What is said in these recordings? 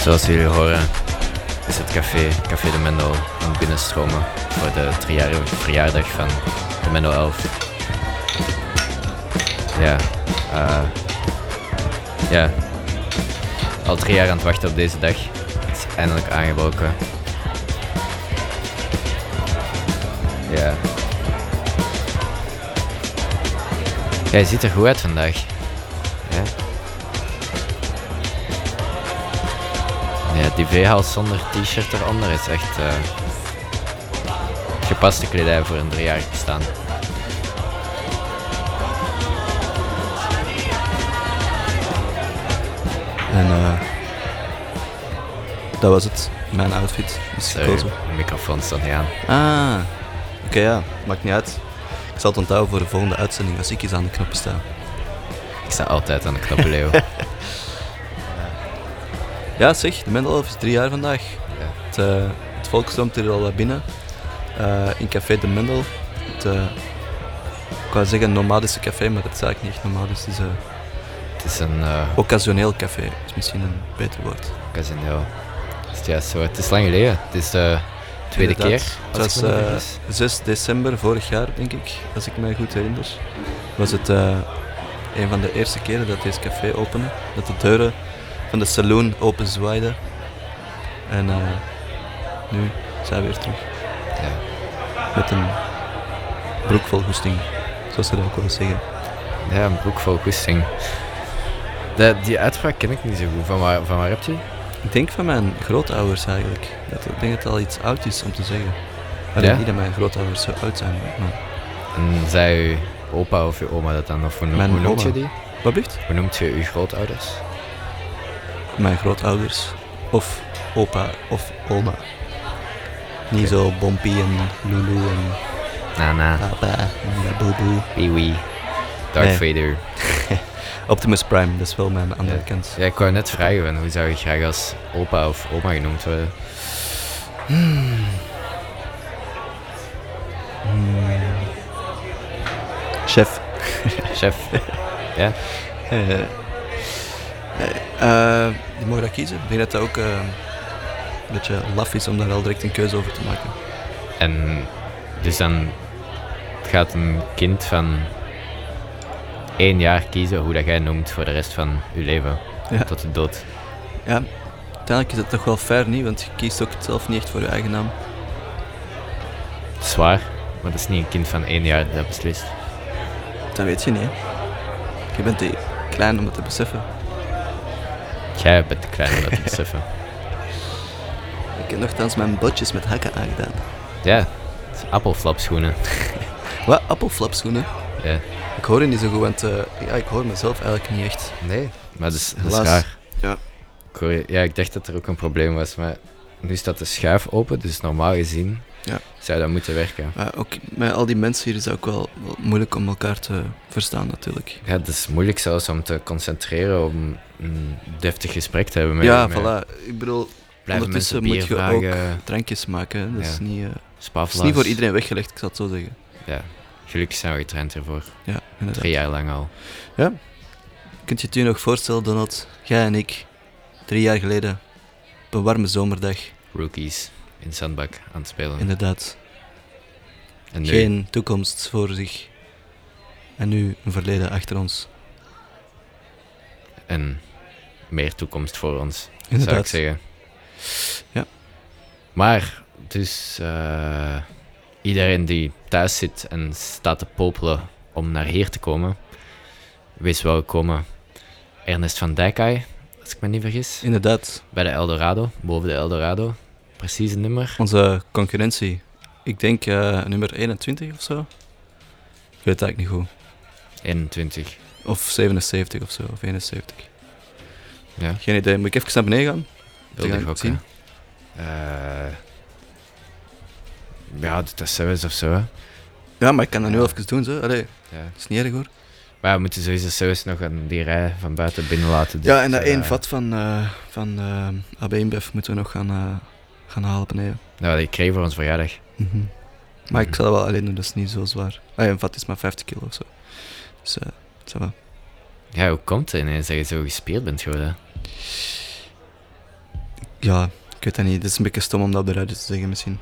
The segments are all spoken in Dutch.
Zoals jullie horen is het Café de Mendel aan het binnenstromen voor de 3-jarige verjaardag van de Mendel 11. Ja, al 3 jaar aan het wachten op deze dag. Het is eindelijk aangebroken. Ja. Jij ziet er goed uit vandaag. Ja. Ja, die V-hals zonder t-shirt eronder is echt gepaste kledij voor een 3-jarig bestaan. En dat was het. Mijn outfit is gekozen. De microfoon staat niet aan. Oké, ja. Maakt niet uit. Ik zal het onthouden voor de volgende uitzending als ik eens aan de knoppen sta. Ik sta altijd aan de knoppen, Leo. Ja, zeg. De Mendel 11 is 3 jaar vandaag. Ja. Het volk stroomt er al binnen. In Café de Mendel. Ik wou zeggen nomadische café, maar dat is eigenlijk niet echt nomadisch. Het is een occasioneel café. Dat is misschien een beter woord. occasioneel. Is het juist zo? Het is lang geleden. Het is de tweede keer. Het was 6 december vorig jaar, denk ik, als ik mij goed herinner. Was het een van de eerste keren dat deze café opende. Dat de deuren van de saloon open zwaaiden. En nu zijn we weer terug. Ja. Met een broek vol goesting, zoals ze dat ook wel zeggen. Ja, een broek vol goesting. Die uitspraak ken ik niet zo goed. Van waar heb je die? Ik denk van mijn grootouders eigenlijk. Ik denk dat het al iets oud is om te zeggen. Maar Ja? niet dat mijn grootouders zo oud zijn. Maar... En zei je opa of je oma dat dan? Of hoe Mijn noemt oma. je die? Wat blieft? Hoe noemt je je grootouders? Mijn grootouders. Of opa of oma. Niet zo Bompie en Lulu en Nana, papa en Boeboe. Pee-wee, Darth Vader. Optimus Prime, dat is wel mijn andere kant. Ja, ik wou net vragen, van, hoe zou je graag als opa of oma genoemd worden? Chef. Chef. Ja? Je mag dat kiezen. Ik denk dat dat ook een beetje laf is om daar al direct een keuze over te maken. En dus dan gaat een kind van 1 jaar kiezen hoe dat jij noemt voor de rest van je leven. Ja. Tot de dood. Ja, uiteindelijk is dat toch wel fair niet, want je kiest ook zelf niet echt voor je eigen naam. Zwaar, maar dat is niet een kind van 1 jaar dat beslist. Dat weet je niet, hè. Je bent te klein om dat te beseffen. Jij bent te klein om dat te beseffen. Ik heb nogthans mijn botjes met hakken aangedaan. Ja, het is appelflapschoenen. Wat? Appelflapschoenen? Ja. Ik hoor je niet zo goed, want ik hoor mezelf eigenlijk niet echt. Nee, maar dat is Helaas. raar. Ja. Ik dacht dat er ook een probleem was, maar nu staat de schuif open, dus normaal gezien zou dat moeten werken. Maar ook met al die mensen hier is het ook wel moeilijk om elkaar te verstaan natuurlijk. Ja, het is moeilijk zelfs om te concentreren, om een deftig gesprek te hebben met Ja, met- voilà. Ik bedoel, Blijven ondertussen mensen moet je bier ook vragen, drankjes maken. Hè. Dat is niet, het is spafelaars. niet voor iedereen weggelegd, ik zal het zo zeggen. Ja, gelukkig zijn we getraind ervoor. Ja, inderdaad. 3 jaar lang al. Kunt je het je nog voorstellen, Donald? Jij en ik, 3 jaar geleden, op een warme zomerdag, Rookies in zandbak aan het spelen. inderdaad. En nu, Geen toekomst voor zich. En nu een verleden achter ons. en meer toekomst voor ons, zou ik Inderdaad. zeggen. Ja. Maar, dus iedereen die thuis zit en staat te popelen om naar hier te komen, wees welkom. Ernest van Dijkij, als ik me niet vergis. Inderdaad. Bij de Eldorado, boven de Eldorado. Precies een nummer. Onze concurrentie. Ik denk nummer 21 of zo. Ik weet het eigenlijk niet goed. 21. Of 77 of zo, of 71. Ja, Geen idee. Moet ik even naar beneden gaan? wilde gaan ik ook. zien. Ja, dat is zelfs of zo. Hè. Ja, maar ik kan dat nu Ja. even doen, zo. Allee, Ja. dat is niet erg hoor. Maar we moeten sowieso zelfs nog aan die rij van buiten binnen laten. Dus, Ja, en dat één vat van AB InBev moeten we nog gaan halen beneden. Nou, die kreeg voor ons verjaardag. Maar ik zal dat wel alleen doen, dat is niet zo zwaar. Een vat is maar 50 kilo of zo. Dus, ça va. Ja, hoe komt het ineens dat je zo gespierd bent geworden? Ja, ik weet dat niet. Het is een beetje stom om dat op de radio te zeggen misschien.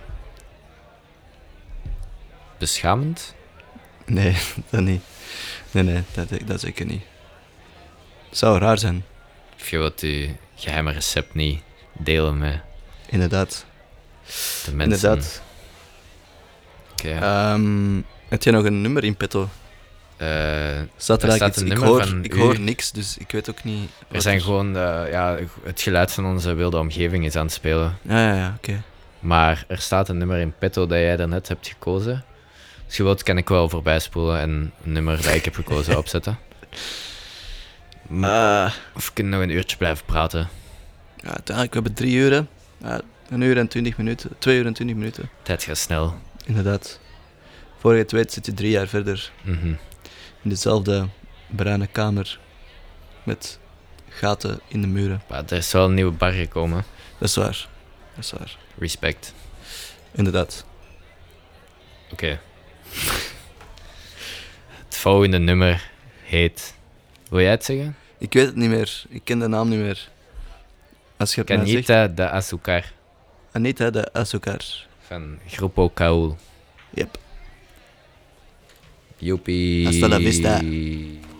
Beschamend? Nee, dat niet. Nee, dat zeker niet. Het zou raar zijn, Of je wilt je geheime recept niet delen met inderdaad. de mensen. Inderdaad. Oké. Heb jij nog een nummer in petto? Staat er Er eigenlijk staat iets? een Ik nummer van hoor u. niks, dus ik weet ook niet... Er zijn gewoon... het geluid van onze wilde omgeving is aan het spelen. Ja, oké. Maar er staat een nummer in petto dat jij daarnet hebt gekozen. Als je wilt, kan ik wel voorbij spoelen en een nummer dat ik heb gekozen opzetten. Of we kunnen nog een uurtje blijven praten. Ja, uiteindelijk, we hebben 3 uur. Hè. Ja, 1 uur en 20 minuten. 2 uur en 20 minuten. Tijd gaat snel. Inderdaad. Voor je het weet zit je 3 jaar verder. Mhm. In dezelfde bruine kamer. Met gaten in de muren. Maar er is wel een nieuwe bar gekomen. Dat is waar. Dat is waar. Respect. Inderdaad. Oké. Het volgende nummer heet... Wil jij het zeggen? Ik weet het niet meer. Ik ken de naam niet meer. Als je het mij zegt. Canita de Azúcar Anita de Azúcar. van Grupo Caul. Yep. Joepie. Hasta la vista.